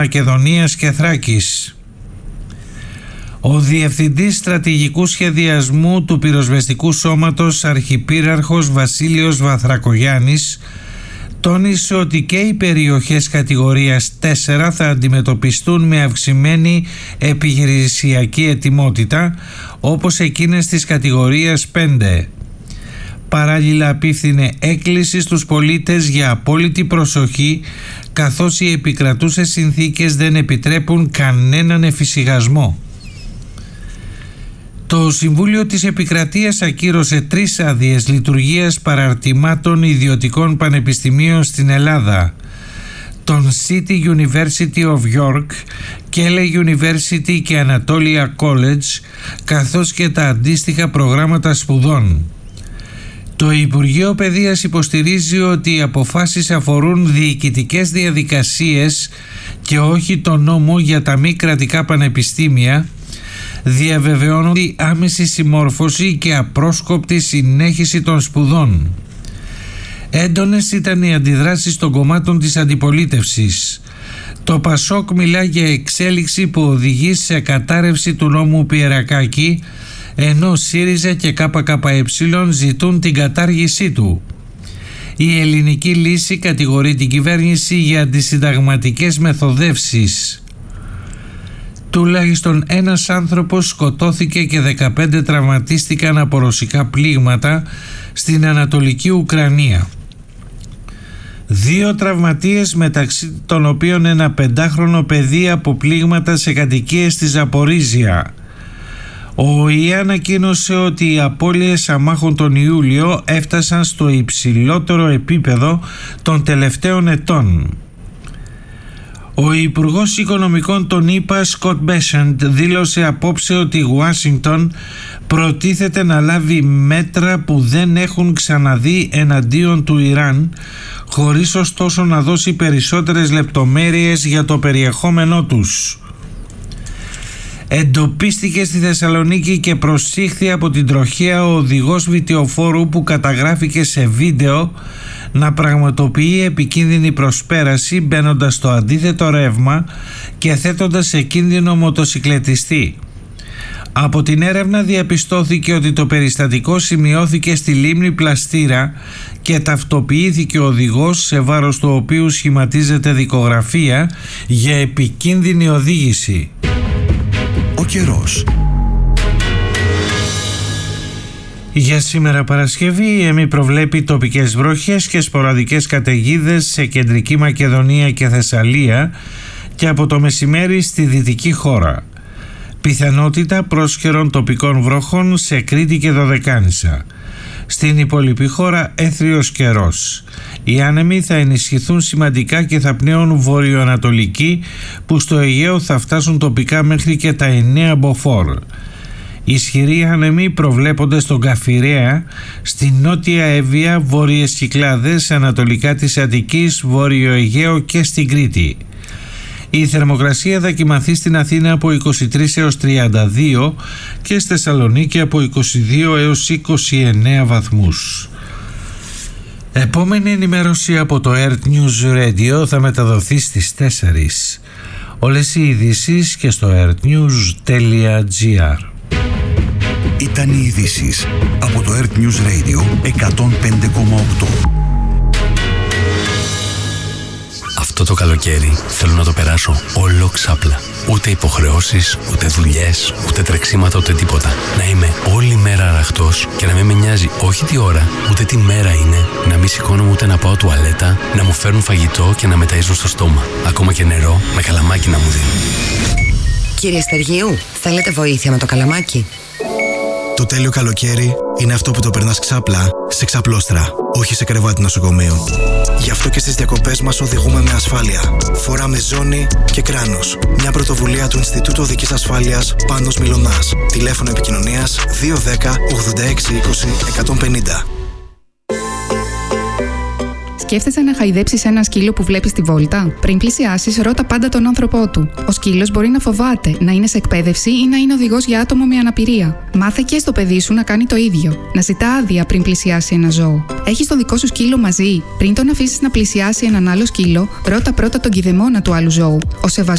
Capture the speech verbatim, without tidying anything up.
Μακεδονίας και Θράκης. Ο Διευθυντής Στρατηγικού Σχεδιασμού του Πυροσβεστικού Σώματος, Αρχιπύραρχος Βασίλειος Βαθρακογιάννης, τόνισε ότι και οι περιοχές κατηγορίας τέσσερα θα αντιμετωπιστούν με αυξημένη επιχειρησιακή ετοιμότητα, όπως εκείνες της κατηγορίας πέντε. Παράλληλα απίφθινε έκκληση στους πολίτες για απόλυτη προσοχή, καθώς οι επικρατούσες συνθήκες δεν επιτρέπουν κανέναν εφησυχασμό. Το Συμβούλιο της Επικρατείας ακύρωσε τρεις άδειες λειτουργίας παραρτημάτων ιδιωτικών πανεπιστημίων στην Ελλάδα, τον City University of York, Keele University και Anatolia College, καθώς και τα αντίστοιχα προγράμματα σπουδών. Το Υπουργείο Παιδείας υποστηρίζει ότι οι αποφάσεις αφορούν διοικητικές διαδικασίες και όχι το νόμο για τα μη κρατικά πανεπιστήμια, διαβεβαιώνονται άμεση συμμόρφωση και απρόσκοπτη συνέχιση των σπουδών. Έντονες ήταν οι αντιδράσεις των κομμάτων της αντιπολίτευσης. Το Πασόκ μιλά για εξέλιξη που οδηγεί σε κατάρρευση του νόμου Πιερακάκη, ενώ ΣΥΡΙΖΑ και ΚΚΕ ζητούν την κατάργησή του. Η Ελληνική Λύση κατηγορεί την κυβέρνηση για αντισυνταγματικές μεθοδεύσεις. Τουλάχιστον ένας άνθρωπος σκοτώθηκε και δεκαπέντε τραυματίστηκαν από ρωσικά πλήγματα στην Ανατολική Ουκρανία. Δύο τραυματίες, μεταξύ των οποίων ένα πεντάχρονο παιδί, από πλήγματα σε κατοικίες στη Ζαπορίζια. Ο ΟΗΕ ανακοίνωσε ότι οι απώλειες αμάχων τον Ιούλιο έφτασαν στο υψηλότερο επίπεδο των τελευταίων ετών. Ο Υπουργός Οικονομικών των ΗΠΑ, Σκοτ Μπέσεντ, δήλωσε απόψε ότι η Ουάσιγκτον προτίθεται να λάβει μέτρα που δεν έχουν ξαναδεί εναντίον του Ιράν, χωρίς ωστόσο να δώσει περισσότερες λεπτομέρειες για το περιεχόμενό τους. Εντοπίστηκε στη Θεσσαλονίκη και προσήχθη από την τροχέα ο οδηγός βιτιοφόρου που καταγράφηκε σε βίντεο να πραγματοποιεί επικίνδυνη προσπέραση μπαίνοντας στο αντίθετο ρεύμα και θέτοντας σε κίνδυνο μοτοσικλετιστή. Από την έρευνα διαπιστώθηκε ότι το περιστατικό σημειώθηκε στη λίμνη Πλαστήρα και ταυτοποιήθηκε ο οδηγός, σε βάρος του οποίου σχηματίζεται δικογραφία για επικίνδυνη οδήγηση. Ο καιρός. Για σήμερα Παρασκευή η ΕΜΗ προβλέπει τοπικές βροχές και σποραδικές καταιγίδες σε κεντρική Μακεδονία και Θεσσαλία και από το μεσημέρι στη δυτική χώρα. Πιθανότητα πρόσχερων τοπικών βροχών σε Κρήτη και Δωδεκάνησα. Στην υπόλοιπη χώρα έθριος καιρός. Οι άνεμοι θα ενισχυθούν σημαντικά και θα πνέουν βορειοανατολική, που στο Αιγαίο θα φτάσουν τοπικά μέχρι και τα εννέα μποφόρ. Ισχυροί άνεμοι προβλέπονται στον Καφιρέα, στη Νότια Εύβοια, Βόρειες Κυκλάδες, ανατολικά της Αττικής, Βόρειο Αιγαίο και στην Κρήτη. Η θερμοκρασία θα κυμανθεί στην Αθήνα από είκοσι τρεις έως τριάντα δύο και στη Θεσσαλονίκη από είκοσι δύο έως είκοσι εννέα βαθμούς. Επόμενη ενημέρωση από το Earth News Radio θα μεταδοθεί στις τέσσερις. Όλες οι ειδήσεις και στο earthnews.gr. Ήταν οι ειδήσεις από το Earth News Radio εκατόν πέντε κόμμα οκτώ. Αυτό το καλοκαίρι θέλω να το περάσω όλο ξάπλα. Ούτε υποχρεώσεις, ούτε δουλειές, ούτε τρεξίματα, ούτε τίποτα. Να είμαι όλη μέρα αραχτός και να μην με νοιάζει όχι τι ώρα, ούτε τι μέρα είναι. Να μην σηκώνομαι ούτε να πάω τουαλέτα, να μου φέρουν φαγητό και να με ταΐζουν στο στόμα. Ακόμα και νερό με καλαμάκι να μου δίνουν. Κύριε Στεργίου, θέλετε βοήθεια με το καλαμάκι? Το τέλειο καλοκαίρι είναι αυτό που το περνάς ξάπλα σε ξαπλώστρα, όχι σε κρεβάτι νοσοκομείου. Γι' αυτό και στις διακοπές μας οδηγούμε με ασφάλεια. Φοράμε ζώνη και κράνος. Μια πρωτοβουλία του Ινστιτούτου Οδικής Ασφάλειας Πάνος Μιλωνάς. Τηλέφωνο επικοινωνίας δύο ένα μηδέν ογδόντα έξι είκοσι εκατόν πενήντα. Σκέφτεσαι να χαϊδέψεις ένα σκύλο που βλέπεις στη βόλτα? Πριν πλησιάσεις, ρώτα πάντα τον άνθρωπό του. Ο σκύλος μπορεί να φοβάται, να είναι σε εκπαίδευση ή να είναι οδηγός για άτομο με αναπηρία. Μάθε και στο παιδί σου να κάνει το ίδιο. Να ζητά άδεια πριν πλησιάσει ένα ζώο. Έχεις το δικό σου σκύλο μαζί? Πριν τον αφήσεις να πλησιάσει έναν άλλο σκύλο, ρώτα πρώτα τον κηδεμόνα του άλλου ζώου. Ο σεβασμός